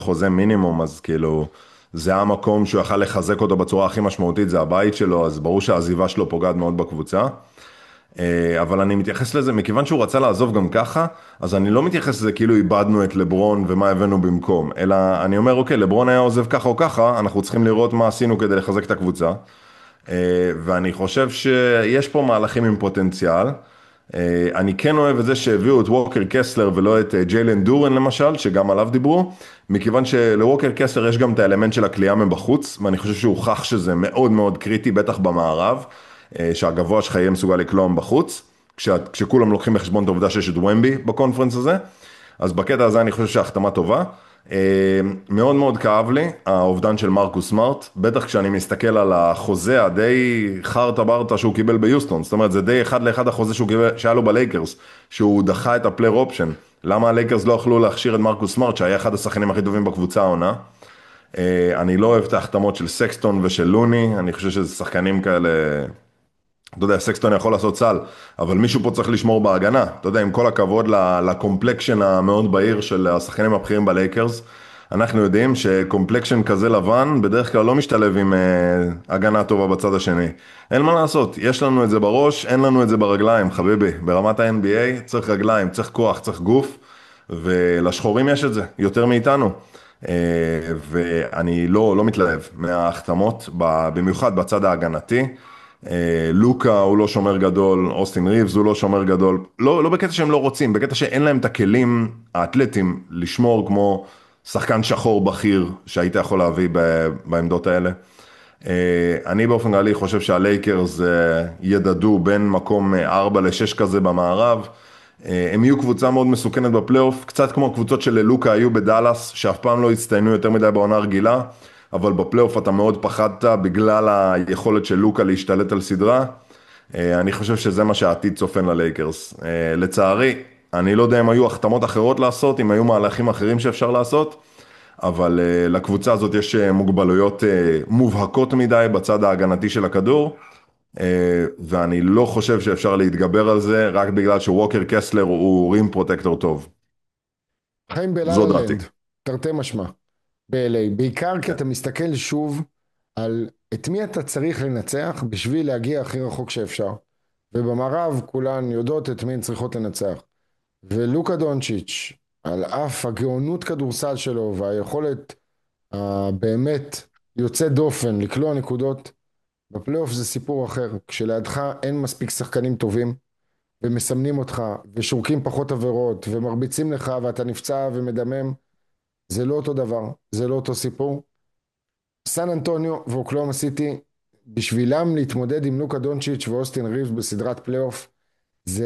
חוזה מינימום, אז כאילו, זה המקום שהוא יכל לחזק אותו בצורה הכי משמעותית, זה הבית שלו, אז ברור שהעזיבה שלו פוגעת מאוד בקבוצה. אבל אני מתייחס לזה, מכיוון שהוא רצה לעזוב גם ככה, אז אני לא מתייחס לזה כאילו איבדנו את לברון ומה הבאנו במקום, אלא אני אומר, אוקיי, לברון היה עוזב ככה או ככה, אנחנו צריכים לראות מה עשינו כדי לחזק את הקבוצה. ואני חושב שיש פה מהלכים עם פוטנציאל. אני כן אוהב את זה שהביאו את ווקר קסלר ולא את ג'יילן דורן למשל, שגם עליו דיברו, מכיוון שלווקר קסלר יש גם את האלמנט של הקליעה מבחוץ, ואני חושב שהוא הוכח שזה מאוד מאוד קריטי, בטח במערב, שהגבוה שלך יהיה מסוגל לקלוע מבחוץ, כשכולם לוקחים בחשבון את העובדה שיש את ומבי בקונפרנס הזה, אז בקטע הזה אני חושב שההחתמה טובה. מאוד מאוד כאב לי האובדן של מרקוס סמארט, בטח כשאני מסתכל על החוזה הדי חרטה ברטה שהוא קיבל ביוסטון, זאת אומרת זה די אחד לאחד החוזה שהיה לו בלייקרס, שהוא דחה את הפלייר אופשן. למה הלייקרס לא יכלו להכשיר את מרקוס סמארט שהיה אחד השחקנים הכי טובים בקבוצה העונה? אני לא אוהב את ההחתמות של סקסטון ושל לוני, אני חושב שזה שחקנים כאלה, אתה יודע, סקסטון יכול לעשות סל, אבל מישהו פה צריך לשמור בהגנה. אתה יודע, עם כל הכבוד לקומפלקשן המאוד בהיר של השחקנים הבכירים בלייקרס, אנחנו יודעים שקומפלקשן כזה לבן בדרך כלל לא משתלב עם הגנה טובה בצד השני. אין מה לעשות, יש לנו את זה בראש, אין לנו את זה ברגליים, חביבי. ברמת ה-NBA צריך רגליים, צריך כוח, צריך גוף, ולשחורים יש את זה, יותר מאיתנו. ואני לא מתלהב מההחתמות, במיוחד בצד ההגנתי. לוקה הוא לא שומר גדול, אוסטין ריבס הוא לא שומר גדול, לא בקטע שהם לא רוצים, בקטע שאין להם את הכלים האתלטיים לשמור כמו שחקן שחור בכיר שהיית יכול להביא בעמדות האלה. אני באופן כללי חושב שהלייקרס ידדו בין מקום 4 ל-6 כזה במערב, הם יהיו קבוצה מאוד מסוכנת בפלייאוף, קצת כמו הקבוצות של לוקה היו בדלס, שאף פעם לא הצטיינו יותר מדי בעונה רגילה, אבל בפלייאוף אתה מאוד פחדת בגלל היכולת של לוקה להשתלט על סדרה. אני חושב שזה מה שהעתיד צופן ללייקרס. לצערי, אני לא יודע אם היו החתמות אחרות לעשות, אם היו מהלכים אחרים שאפשר לעשות, אבל לקבוצה הזאת יש מוגבלויות מובהקות מדי בצד ההגנתי של הכדור, ואני לא חושב שאפשר להתגבר על זה רק בגלל שווקר קסלר הוא רים פרוטקטור טוב. חיים זו בלה-לה דעתי. לנד, תרתי משמע, ב-LA, בעיקר כי אתה מסתכל שוב על את מי אתה צריך לנצח בשביל להגיע הכי רחוק שאפשר. ובמערב כולן יודעות את מי הן צריכות לנצח. ולוקה דונצ'יץ', על אף הגאונות כדורסל שלו והיכולת הבאמת יוצא דופן לקלוע נקודות, בפלייאוף זה סיפור אחר. כשלידך אין מספיק שחקנים טובים ומסמנים אותך ושורקים פחות עבירות ומרביצים לך ואתה נפצע ומדמם, זה לא אותו דבר, זה לא אותו סיפור. סן אנטוניו ואוקלאומה סיטי, בשבילם להתמודד עם לוקה דונצ'יץ' ואוסטין ריבס בסדרת פלייאוף, זה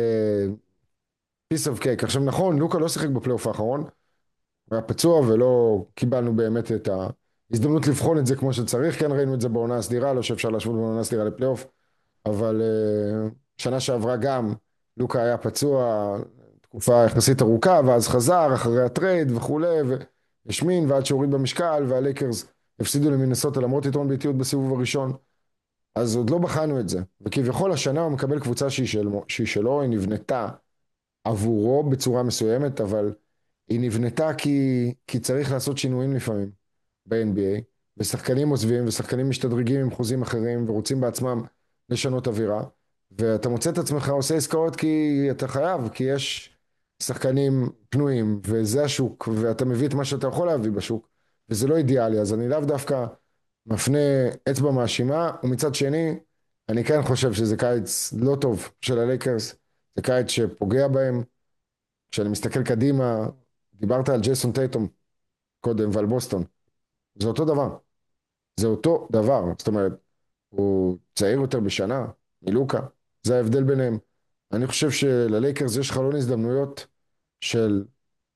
piece of cake. עכשיו נכון, לוקה לא שיחק בפלייאוף האחרון, הוא היה פצוע ולא קיבלנו באמת את ההזדמנות לבחון את זה כמו שצריך. כן ראינו את זה בעונה הסדירה, לא שאפשר להשוות בעונה הסדירה לפלייאוף, אבל שנה שעברה גם לוקה היה פצוע תקופה יחסית ארוכה, ואז חזר אחרי הטרייד וכולי, והשמין ועד שהוריד במשקל, והלייקרס הפסידו למינסוטה למרות יתרון ביתיות בסיבוב הראשון. אז עוד לא בחנו את זה, וכביכול השנה הוא מקבל קבוצה שהיא שלו, היא נבנתה עבורו בצורה מסוימת, אבל היא נבנתה כי צריך לעשות שינויים לפעמים ב-NBA, ושחקנים עוזבים ושחקנים משתדרגים עם חוזים אחרים ורוצים בעצמם לשנות אווירה, ואתה מוצא את עצמך עושה עסקאות כי אתה חייב, כי יש שחקנים פנויים וזה השוק, ואתה מביא את מה שאתה יכול להביא בשוק, וזה לא אידיאלי. אז אני לאו דווקא מפנה אצבע מאשימה, ומצד שני אני כן חושב שזה קיץ לא טוב של הלייקרס, זה קיץ שפוגע בהם. כשאני מסתכל קדימה, דיברת על ג'ייסון טייטום קודם ועל בוסטון, זה אותו דבר, זה אותו דבר, זאת אומרת, הוא צעיר יותר בשנה מלוקה, זה ההבדל ביניהם. אני חושב שללייקרס יש חלון הזדמנויות של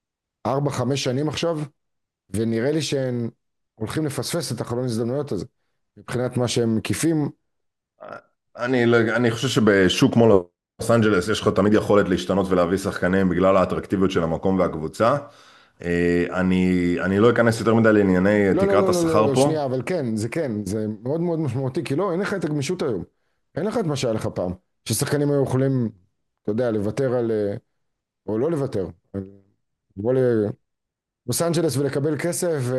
4-5 שנים עכשיו, ונראה לי שהם הולכים לפספס את החלון הזדמנויות הזה, מבחינת מה שהם מקיפים. אני חושב שבשוק כמו לוס אנג'לס יש לך תמיד יכולת להשתנות ולהביא שחקנים בגלל האטרקטיביות של המקום והקבוצה. אני לא אכנס יותר מדי לענייני לא, לא, תקרת לא, לא, לא, השכר לא, פה. שנייה, אבל כן, זה מאוד מאוד משמעותי, כי לא, אין לך את הגמישות היום. אין לך את מה שהיה לך פעם. ששחקנים היו יכולים, אתה יודע, לוותר על, או לא לוותר, על, לבוא לוס אנג'לס ולקבל כסף.